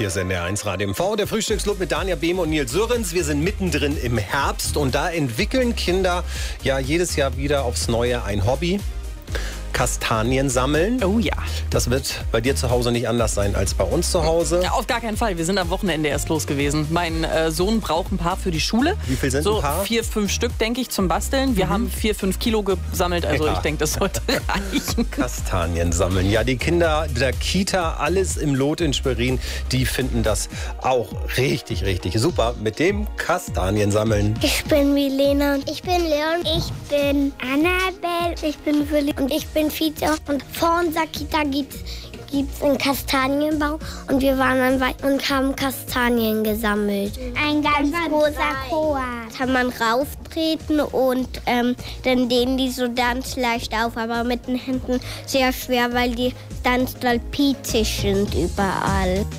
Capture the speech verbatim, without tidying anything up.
Hier ist N D R eins Radio M V, der Frühstücksclub mit Dania Behme und Nils Sörens. Wir sind mittendrin im Herbst und da entwickeln Kinder ja jedes Jahr wieder aufs Neue ein Hobby. Kastanien sammeln. Oh ja. Das wird bei dir zu Hause nicht anders sein als bei uns zu Hause. Ja, auf gar keinen Fall. Wir sind am Wochenende erst los gewesen. Mein äh, Sohn braucht ein paar für die Schule. Wie viel sind so ein paar? Vier, fünf Stück, denke ich, zum Basteln. Wir mhm. haben vier, fünf Kilo gesammelt. Also ja. ich denke, das sollte reichen. Kastanien sammeln. Ja, die Kinder der Kita, alles im Lot in Schwerin, die finden das auch richtig, richtig super mit dem Kastanien sammeln. Ich bin Milena und ich bin Leon. Ich bin Annabelle. Ich bin Willi und ich bin Fiete. Und vor unserer Kita gibt es einen Kastanienbau und wir waren dann weit und haben Kastanien gesammelt. Ein ganz großer Koa. Kann man rauftreten und ähm, dann dehnen die so ganz leicht auf, aber mit den Händen sehr schwer, weil die ganz doll pietzig sind überall.